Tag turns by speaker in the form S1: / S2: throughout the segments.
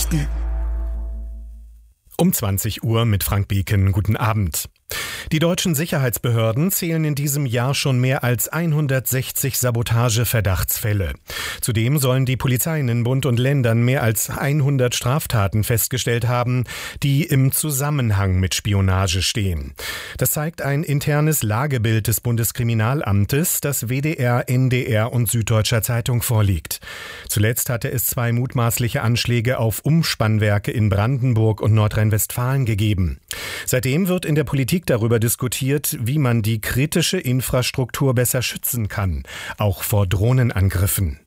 S1: Nachrichten. Um 20 Uhr mit Frank Beken. Guten Abend. Die deutschen Sicherheitsbehörden zählen in diesem Jahr schon mehr als 160 Sabotageverdachtsfälle. Zudem sollen die Polizeien in Bund und Ländern mehr als 100 Straftaten festgestellt haben, die im Zusammenhang mit Spionage stehen. Das zeigt ein internes Lagebild des Bundeskriminalamtes, das WDR, NDR und Süddeutscher Zeitung vorliegt. Zuletzt hatte es 2 mutmaßliche Anschläge auf Umspannwerke in Brandenburg und Nordrhein-Westfalen gegeben. Seitdem wird in der Politik darüber diskutiert, wie man die kritische Infrastruktur besser schützen kann, auch vor Drohnenangriffen.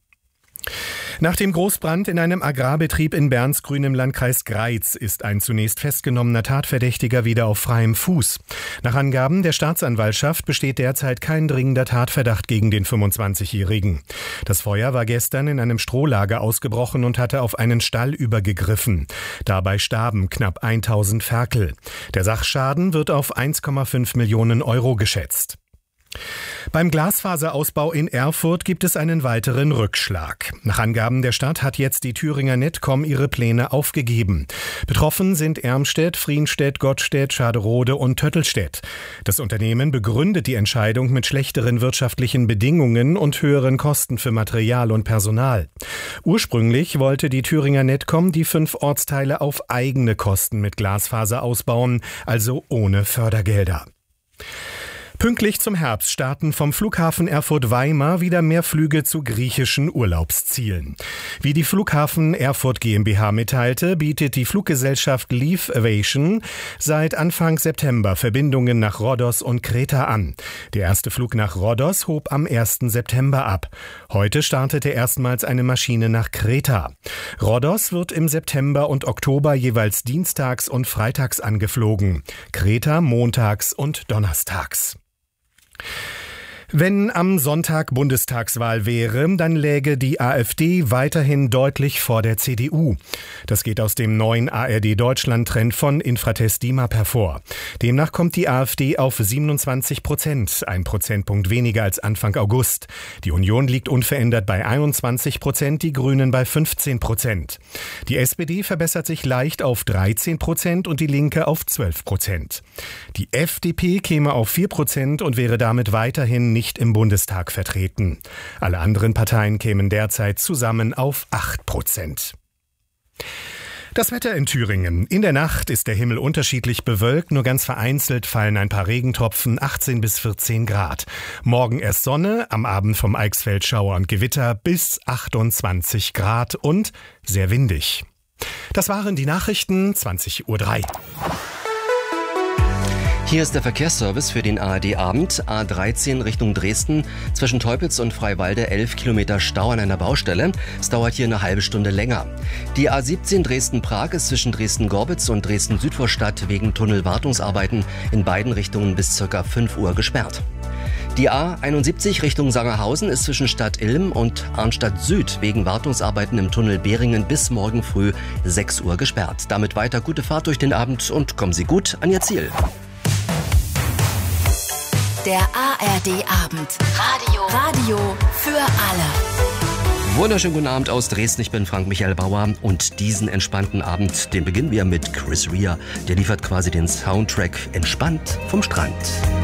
S1: Nach dem Großbrand in einem Agrarbetrieb in Bernsgrün im Landkreis Greiz ist ein zunächst festgenommener Tatverdächtiger wieder auf freiem Fuß. Nach Angaben der Staatsanwaltschaft besteht derzeit kein dringender Tatverdacht gegen den 25-Jährigen. Das Feuer war gestern in einem Strohlager ausgebrochen und hatte auf einen Stall übergegriffen. Dabei starben knapp 1000 Ferkel. Der Sachschaden wird auf 1,5 Millionen Euro geschätzt. Beim Glasfaserausbau in Erfurt gibt es einen weiteren Rückschlag. Nach Angaben der Stadt hat jetzt die Thüringer Netcom ihre Pläne aufgegeben. Betroffen sind Ermstedt, Frienstedt, Gottstedt, Schaderode und Töttelstedt. Das Unternehmen begründet die Entscheidung mit schlechteren wirtschaftlichen Bedingungen und höheren Kosten für Material und Personal. Ursprünglich wollte die Thüringer Netcom die 5 Ortsteile auf eigene Kosten mit Glasfaser ausbauen, also ohne Fördergelder. Pünktlich zum Herbst starten vom Flughafen Erfurt-Weimar wieder mehr Flüge zu griechischen Urlaubszielen. Wie die Flughafen Erfurt GmbH mitteilte, bietet die Fluggesellschaft Leave Aviation seit Anfang September Verbindungen nach Rhodos und Kreta an. Der erste Flug nach Rhodos hob am 1. September ab. Heute startete erstmals eine Maschine nach Kreta. Rhodos wird im September und Oktober jeweils dienstags und freitags angeflogen. Kreta montags und donnerstags. Wenn am Sonntag Bundestagswahl wäre, dann läge die AfD weiterhin deutlich vor der CDU. Das geht aus dem neuen ARD-Deutschland-Trend von Infratest DIMAP hervor. Demnach kommt die AfD auf 27%, 1 Prozentpunkt weniger als Anfang August. Die Union liegt unverändert bei 21%, die Grünen bei 15%. Die SPD verbessert sich leicht auf 13% und die Linke auf 12%. Die FDP käme auf 4% und wäre damit weiterhin nicht im Bundestag vertreten. Alle anderen Parteien kämen derzeit zusammen auf 8%. Das Wetter in Thüringen. In der Nacht ist der Himmel unterschiedlich bewölkt, nur ganz vereinzelt fallen ein paar Regentropfen, 18 bis 14 Grad. Morgen erst Sonne, am Abend vom Eichsfeld Schauer und Gewitter bis 28 Grad und sehr windig. Das waren die Nachrichten, 20:03 Uhr.
S2: Hier ist der Verkehrsservice für den ARD-Abend. A13 Richtung Dresden. Zwischen Teupitz und Freiwalde 11 Kilometer Stau an einer Baustelle. Es dauert hier eine halbe Stunde länger. Die A17 Dresden-Prag ist zwischen Dresden-Gorbitz und Dresden-Südvorstadt wegen Tunnelwartungsarbeiten in beiden Richtungen bis ca. 5 Uhr gesperrt. Die A71 Richtung Sangerhausen ist zwischen Stadt Ilm und Arnstadt Süd wegen Wartungsarbeiten im Tunnel Behringen bis morgen früh 6 Uhr gesperrt. Damit weiter gute Fahrt durch den Abend und kommen Sie gut an Ihr Ziel.
S3: Der ARD-Abend. Radio für alle.
S2: Wunderschönen guten Abend aus Dresden. Ich bin Frank-Michael Bauer und diesen entspannten Abend, den beginnen wir mit Chris Rea. Der liefert quasi den Soundtrack entspannt vom Strand.